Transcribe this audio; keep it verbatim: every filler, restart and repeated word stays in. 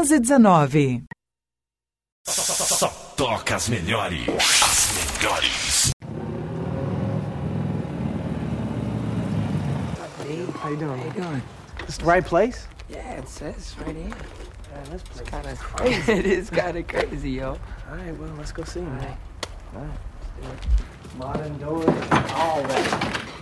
onze dezenove. Só toca as melhores. As melhores. Hey, how you doing? How you doing? This the right place? Yeah, it says right here. Man, this place It's kind is of crazy. It is kind of crazy, yo. All right, well, let's go see him. All right. All right. Modern doors, all that.